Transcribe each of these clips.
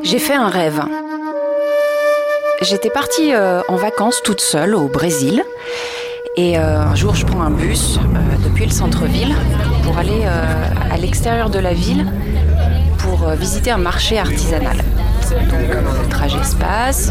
J'ai fait un rêve. J'étais partie en vacances toute seule au Brésil. Et un jour, je prends un bus depuis le centre-ville pour aller à l'extérieur de la ville pour visiter un marché artisanal. Donc, le trajet se passe.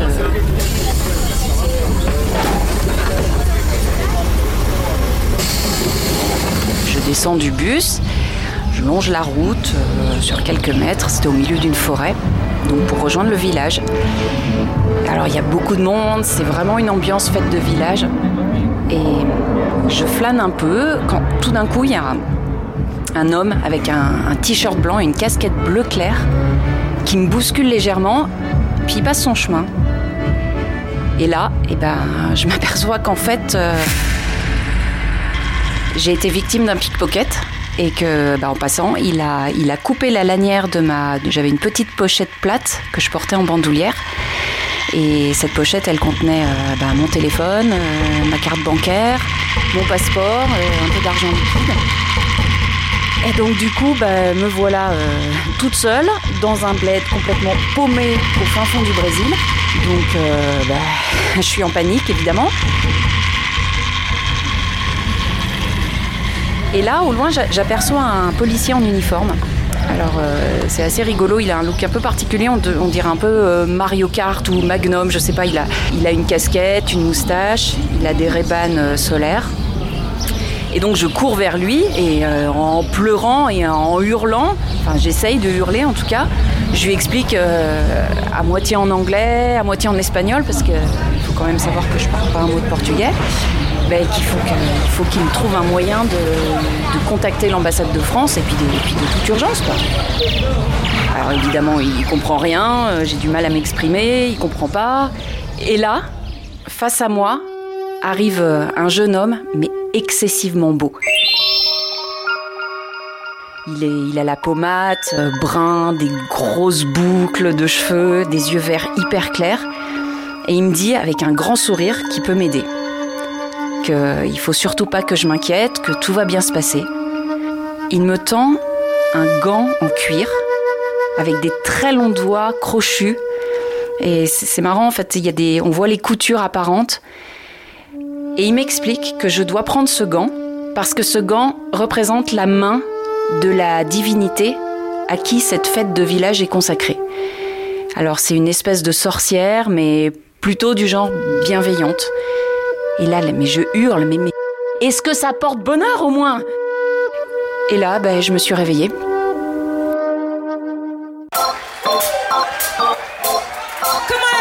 Je descends du bus, je longe la route sur quelques mètres. C'était au milieu d'une forêt, donc pour rejoindre le village. Alors, il y a beaucoup de monde, c'est vraiment une ambiance fête de village. Et je flâne un peu quand tout d'un coup il y a un homme avec un t-shirt blanc et une casquette bleu clair qui me bouscule légèrement, puis il passe son chemin. Et là, je m'aperçois qu'en fait, j'ai été victime d'un pickpocket et que, en passant, il a coupé la lanière j'avais une petite pochette plate que je portais en bandoulière. Et cette pochette, elle contenait mon téléphone, ma carte bancaire, mon passeport, un peu d'argent liquide. Et donc du coup, me voilà toute seule dans un bled complètement paumé au fin fond du Brésil. Donc je suis en panique évidemment. Et là, au loin, j'aperçois un policier en uniforme. Alors c'est assez rigolo, il a un look un peu particulier, on dirait un peu Mario Kart ou Magnum, je sais pas, il a une casquette, une moustache, il a des Ray-Ban solaires. Et donc je cours vers lui et en pleurant et en hurlant, enfin j'essaye de hurler en tout cas, je lui explique à moitié en anglais, à moitié en espagnol, parce qu'il faut quand même savoir que je parle pas un mot de portugais. Qu'il faut qu'il me trouve un moyen de contacter l'ambassade de France et puis de toute urgence, quoi. Alors évidemment, il comprend rien, j'ai du mal à m'exprimer, il comprend pas. Et là, face à moi, arrive un jeune homme, mais excessivement beau. Il a la peau mate, brun, des grosses boucles de cheveux, des yeux verts hyper clairs. Et il me dit avec un grand sourire qu'il peut m'aider. Qu'il faut surtout pas que je m'inquiète, que tout va bien se passer. Il me tend un gant en cuir avec des très longs doigts crochus. Et c'est marrant, en fait, on voit les coutures apparentes. Et il m'explique que je dois prendre ce gant parce que ce gant représente la main de la divinité à qui cette fête de village est consacrée. Alors c'est une espèce de sorcière, mais plutôt du genre bienveillante. Et là, mais je hurle, mais est-ce que ça porte bonheur au moins ? Et là, je me suis réveillée.